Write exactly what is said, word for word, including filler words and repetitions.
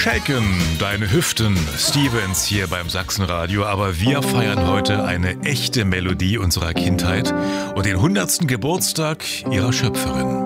Shaken, deine Hüften, Stevens hier beim Sachsenradio, aber wir feiern heute eine echte Melodie unserer Kindheit und den hundertsten Geburtstag ihrer Schöpferin.